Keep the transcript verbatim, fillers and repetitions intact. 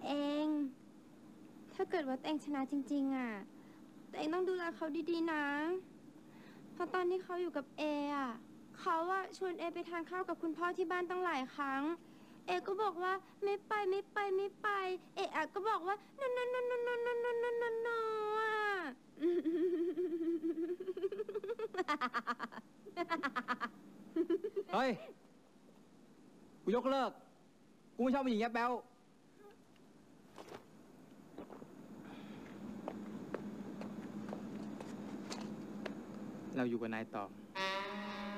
เองถ้าเกิดว่าตัวเองชนะจริงๆอ่ะตัวเองต้องดูแลเขาดีๆนะเพราะตอนที่เขาอยู่กับเออ่ะเขาอ่ะชวนเอไปทานข้าวกับคุณพ่อที่บ้านตั้งหลายครั้งเอก็บอกว่าไม่ไปไม่ไปไม่ไปเอะอะก็บอกว่า no no no no no no no no no no อ่ะเฮ้ยกูยกเลิกกูไม่ชอบผู้หญิงแยบแบ๊วเราอยู่กับนายต่อ